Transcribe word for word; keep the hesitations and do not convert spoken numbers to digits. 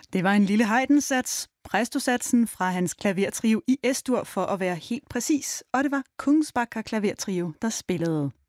Det var en lille Haydn-sats, Presto-satsen fra hans klavertrio i S-dur for at være helt præcis, og det var Kungsbacka klavertrio, der spillede.